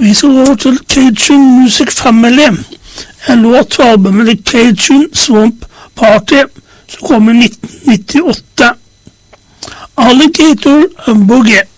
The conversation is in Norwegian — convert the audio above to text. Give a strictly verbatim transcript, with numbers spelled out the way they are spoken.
Vi skal over til Cajun Music Family, en låt fra albumet The Cajun Swamp Party, som kom i nitten nittiåtte. Alligator Boogie.